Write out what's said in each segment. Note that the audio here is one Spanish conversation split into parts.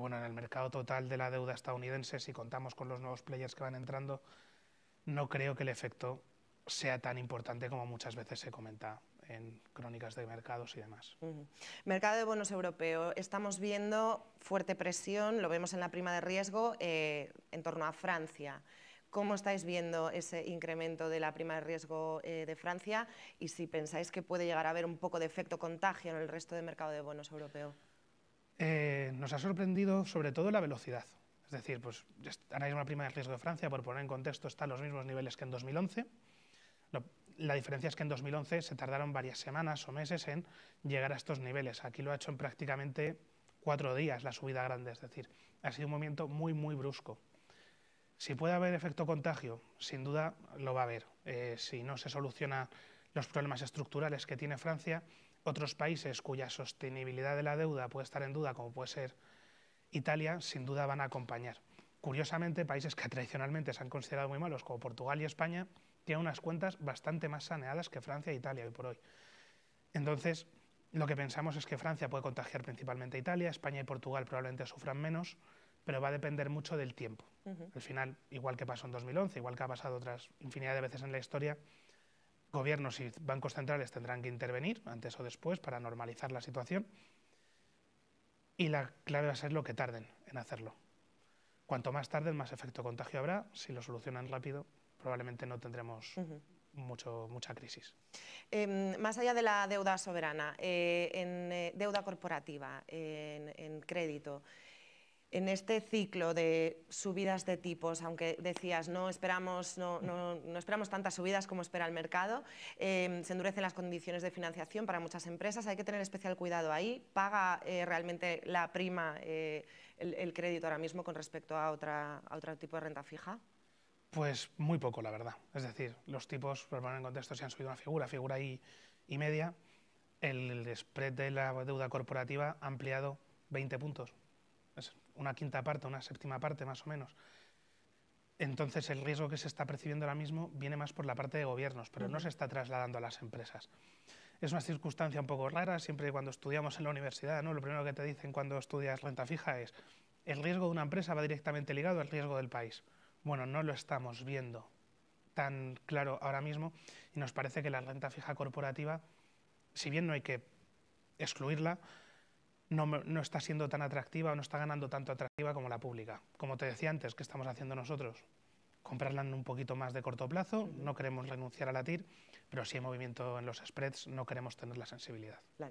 bueno, en el mercado total de la deuda estadounidense, si contamos con los nuevos players que van entrando, no creo que el efecto sea tan importante como muchas veces se comenta en crónicas de mercados y demás. Mercado de bonos europeo. Estamos viendo fuerte presión, lo vemos en la prima de riesgo, en torno a Francia. ¿Cómo estáis viendo ese incremento de la prima de riesgo de Francia? Y si pensáis que puede llegar a haber un poco de efecto contagio en el resto del mercado de bonos europeo. Nos ha sorprendido sobre todo la velocidad. Es decir, pues ahora mismo la prima de riesgo de Francia, por poner en contexto, está a los mismos niveles que en 2011. La diferencia es que en 2011 se tardaron varias semanas o meses en llegar a estos niveles. Aquí lo ha hecho en prácticamente 4 días la subida grande, es decir, ha sido un movimiento muy, muy brusco. Si puede haber efecto contagio, sin duda lo va a haber. Si no se solucionan los problemas estructurales que tiene Francia, otros países cuya sostenibilidad de la deuda puede estar en duda, como puede ser Italia, sin duda van a acompañar. Curiosamente, países que tradicionalmente se han considerado muy malos, como Portugal y España, tienen unas cuentas bastante más saneadas que Francia e Italia hoy por hoy. Entonces, lo que pensamos es que Francia puede contagiar principalmente a Italia, España y Portugal probablemente sufran menos, pero va a depender mucho del tiempo. Al final, igual que pasó en 2011, igual que ha pasado otras infinidad de veces en la historia, gobiernos y bancos centrales tendrán que intervenir antes o después para normalizar la situación, y la clave va a ser lo que tarden en hacerlo. Cuanto más tarden, más efecto contagio habrá. Si lo solucionan rápido, probablemente no tendremos mucha crisis. Más allá de la deuda soberana, en deuda corporativa, en crédito, en este ciclo de subidas de tipos, aunque decías no esperamos tantas subidas como espera el mercado, se endurecen las condiciones de financiación para muchas empresas, hay que tener especial cuidado ahí. ¿Paga realmente la prima el crédito ahora mismo con respecto a otro tipo de renta fija? Pues muy poco, la verdad. Es decir, los tipos, por poner en contexto, se han subido una figura y media. El spread de la deuda corporativa ha ampliado 20 puntos. Es una quinta parte, una séptima parte más o menos. Entonces el riesgo que se está percibiendo ahora mismo viene más por la parte de gobiernos, pero no se está trasladando a las empresas. Es una circunstancia un poco rara, siempre cuando estudiamos en la universidad, ¿no? Lo primero que te dicen cuando estudias renta fija es el riesgo de una empresa va directamente ligado al riesgo del país. Bueno, no lo estamos viendo tan claro ahora mismo y nos parece que la renta fija corporativa, si bien no hay que excluirla, no está siendo tan atractiva o no está ganando tanto atractiva como la pública. Como te decía antes, ¿qué estamos haciendo nosotros? Comprarla en un poquito más de corto plazo, no queremos renunciar a la TIR, pero si hay movimiento en los spreads no queremos tener la sensibilidad. Claro.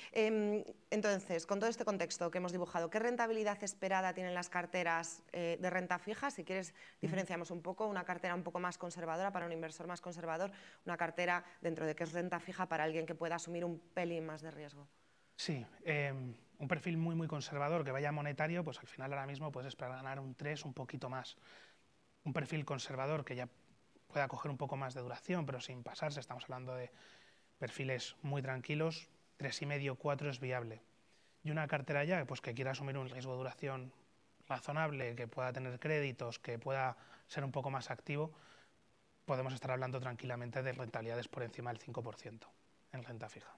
Entonces, con todo este contexto que hemos dibujado, ¿qué rentabilidad esperada tienen las carteras de renta fija? Si quieres, diferenciamos un poco, una cartera un poco más conservadora para un inversor más conservador, una cartera dentro de que es renta fija para alguien que pueda asumir un pelín más de riesgo. Sí, un perfil muy, muy conservador que vaya monetario, pues al final ahora mismo puedes esperar ganar un 3, un poquito más. Un perfil conservador que ya pueda coger un poco más de duración, pero sin pasarse, estamos hablando de perfiles muy tranquilos, 3,5, 4 es viable. Y una cartera ya pues, que quiera asumir un riesgo de duración razonable, que pueda tener créditos, que pueda ser un poco más activo, podemos estar hablando tranquilamente de rentabilidades por encima del 5% en renta fija.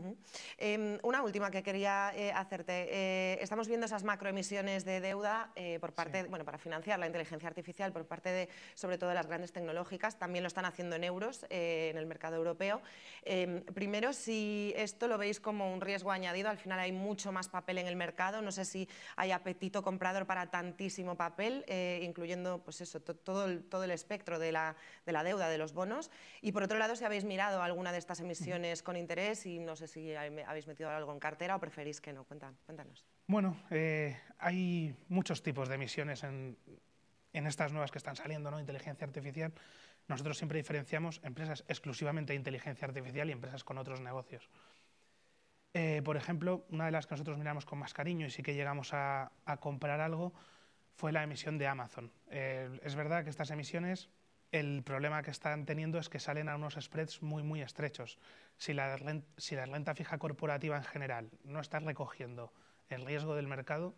Una última que quería hacerte. Estamos viendo esas macroemisiones de deuda por parte, bueno, para financiar la inteligencia artificial por parte de, sobre todo, de las grandes tecnológicas. También lo están haciendo en euros en el mercado europeo. Primero, si esto lo veis como un riesgo añadido, al final hay mucho más papel en el mercado. No sé si hay apetito comprador para tantísimo papel, incluyendo, pues eso, todo el espectro de la deuda, de los bonos. Y por otro lado, si habéis mirado alguna de estas emisiones con interés y no sé si habéis metido algo en cartera o preferís que no. Cuéntanos. Bueno, hay muchos tipos de emisiones en estas nuevas que están saliendo, ¿no? Inteligencia artificial. Nosotros siempre diferenciamos empresas exclusivamente de inteligencia artificial y empresas con otros negocios. Por ejemplo, una de las que nosotros miramos con más cariño y sí que llegamos a comprar algo fue la emisión de Amazon. Es verdad que estas emisiones, el problema que están teniendo es que salen a unos spreads muy, muy estrechos. Si la renta fija corporativa en general no está recogiendo el riesgo del mercado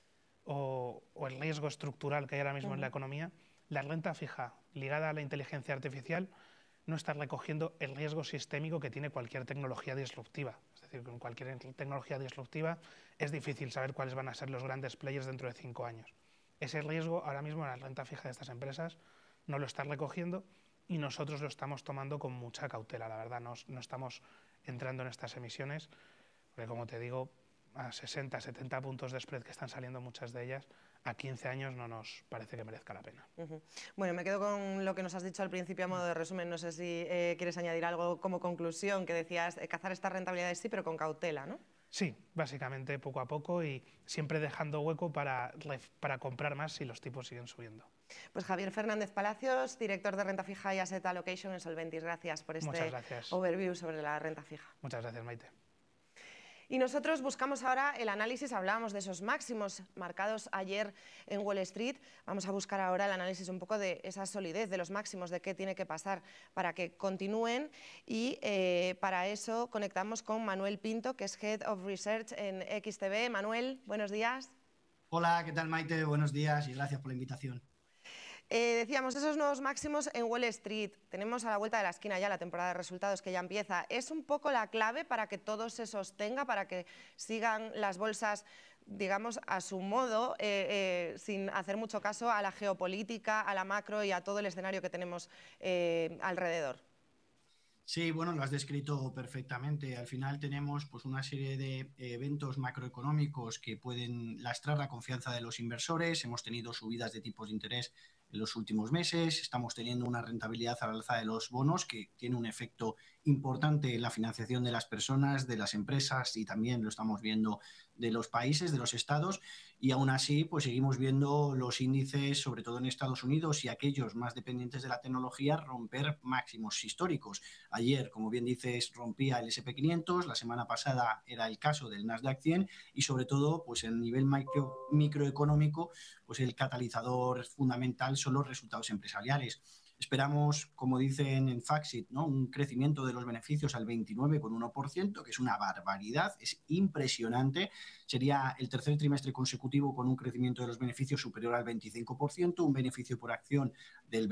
o el riesgo estructural que hay ahora mismo en la economía, la renta fija ligada a la inteligencia artificial no está recogiendo el riesgo sistémico que tiene cualquier tecnología disruptiva. Es decir, decir, con cualquier tecnología disruptiva es difícil saber cuáles van a ser los grandes players dentro de 5 años. Ese riesgo ahora mismo en la renta fija de estas empresas no lo está recogiendo y nosotros lo estamos tomando con mucha cautela, la verdad. No estamos entrando en estas emisiones, porque como te digo, a 60, 70 puntos de spread que están saliendo muchas de ellas, a 15 años no nos parece que merezca la pena. Bueno, me quedo con lo que nos has dicho al principio a modo de resumen. No sé si quieres añadir algo como conclusión, que decías cazar estas rentabilidades sí, pero con cautela, ¿no? Sí, básicamente poco a poco y siempre dejando hueco para comprar más si los tipos siguen subiendo. Pues Javier Fernández Palacios, director de renta fija y asset allocation en Solventis. Gracias por este overview sobre la renta fija. Muchas gracias, Maite. Y nosotros buscamos ahora el análisis, hablábamos de esos máximos marcados ayer en Wall Street, vamos a buscar ahora el análisis un poco de esa solidez de los máximos, de qué tiene que pasar para que continúen y para eso conectamos con Manuel Pinto, que es Head of Research en XTB. Manuel, buenos días. Hola, ¿qué tal, Maite? Buenos días y gracias por la invitación. Decíamos, esos nuevos máximos en Wall Street, tenemos a la vuelta de la esquina ya la temporada de resultados que ya empieza. ¿Es un poco la clave para que todo se sostenga, para que sigan las bolsas, digamos, a su modo, sin hacer mucho caso a la geopolítica, a la macro y a todo el escenario que tenemos alrededor? Sí, bueno, lo has descrito perfectamente. Al final tenemos pues una serie de eventos macroeconómicos que pueden lastrar la confianza de los inversores. Hemos tenido subidas de tipos de interés en los últimos meses. Estamos teniendo una rentabilidad al alza de los bonos que tiene un efecto importante en la financiación de las personas, de las empresas y también lo estamos viendo de los países, de los estados. Y aún así, pues seguimos viendo los índices, sobre todo en Estados Unidos y aquellos más dependientes de la tecnología, romper máximos históricos. Ayer, como bien dices, rompía el S&P 500, la semana pasada era el caso del Nasdaq 100 y sobre todo, pues en nivel microeconómico, pues el catalizador fundamental son los resultados empresariales. Esperamos, como dicen en Factset, ¿no?, un crecimiento de los beneficios al 29,1%, que es una barbaridad, es impresionante. Sería el tercer trimestre consecutivo con un crecimiento de los beneficios superior al 25%, un beneficio por acción del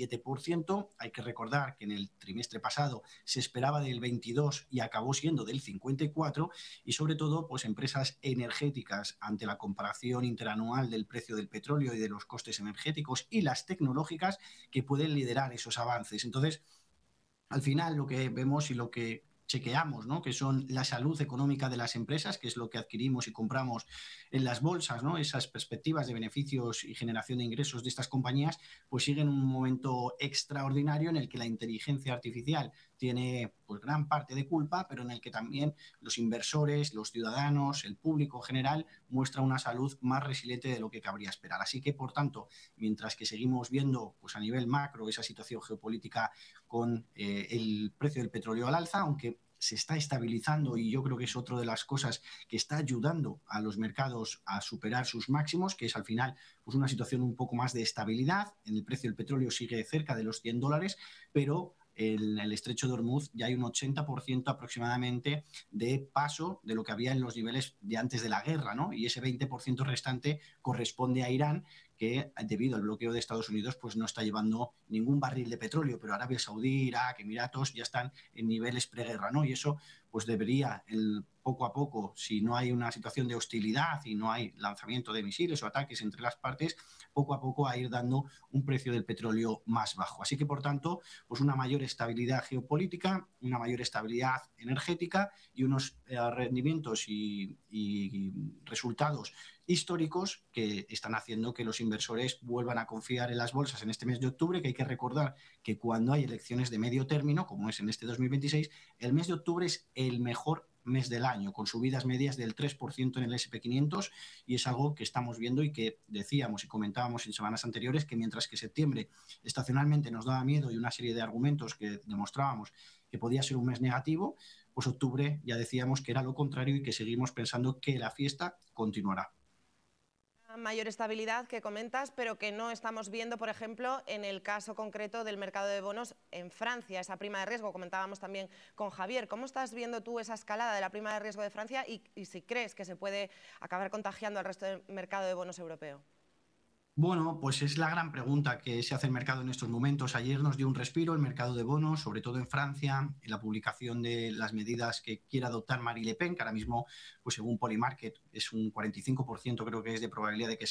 27%. Hay que recordar que en el trimestre pasado se esperaba del 22% y acabó siendo del 54%, y sobre todo, pues empresas energéticas, ante la comparación interanual del precio del petróleo y de los costes energéticos, y las tecnológicas, que pueden liderar esos avances. Entonces, al final lo que vemos y lo que chequeamos, ¿no?, que son la salud económica de las empresas, que es lo que adquirimos y compramos en las bolsas, ¿no?, esas perspectivas de beneficios y generación de ingresos de estas compañías, pues siguen un momento extraordinario en el que la inteligencia artificial tiene pues gran parte de culpa, pero en el que también los inversores, los ciudadanos, el público general muestra una salud más resiliente de lo que cabría esperar. Así que, por tanto, mientras que seguimos viendo pues a nivel macro esa situación geopolítica con el precio del petróleo al alza, aunque se está estabilizando, y yo creo que es otra de las cosas que está ayudando a los mercados a superar sus máximos, que es al final pues una situación un poco más de estabilidad. En el precio del petróleo sigue cerca de los $100, pero en el estrecho de Hormuz ya hay un 80% aproximadamente de paso de lo que había en los niveles de antes de la guerra, ¿no? Y ese 20% restante corresponde a Irán, que debido al bloqueo de Estados Unidos pues no está llevando ningún barril de petróleo, pero Arabia Saudí, Irak, Emiratos ya están en niveles preguerra, ¿no? Y eso pues debería, poco a poco, si no hay una situación de hostilidad y no hay lanzamiento de misiles o ataques entre las partes, poco a poco a ir dando un precio del petróleo más bajo. Así que, por tanto, pues una mayor estabilidad geopolítica, una mayor estabilidad energética y unos rendimientos y resultados históricos que están haciendo que los inversores vuelvan a confiar en las bolsas en este mes de octubre, que hay que recordar que cuando hay elecciones de medio término, como es en este 2026, el mes de octubre es el mejor mes del año, con subidas medias del 3% en el S&P 500, y es algo que estamos viendo y que decíamos y comentábamos en semanas anteriores, que mientras que septiembre estacionalmente nos daba miedo y una serie de argumentos que demostrábamos que podía ser un mes negativo, pues octubre ya decíamos que era lo contrario y que seguimos pensando que la fiesta continuará. Mayor estabilidad que comentas, pero que no estamos viendo, por ejemplo, en el caso concreto del mercado de bonos en Francia, esa prima de riesgo, comentábamos también con Javier. ¿Cómo estás viendo tú esa escalada de la prima de riesgo de Francia y si crees que se puede acabar contagiando al resto del mercado de bonos europeo? Bueno, pues es la gran pregunta que se hace el mercado en estos momentos. Ayer nos dio un respiro el mercado de bonos, sobre todo en Francia, en la publicación de las medidas que quiere adoptar Marine Le Pen, que ahora mismo, pues según Polymarket, es un 45% creo que es de probabilidad de que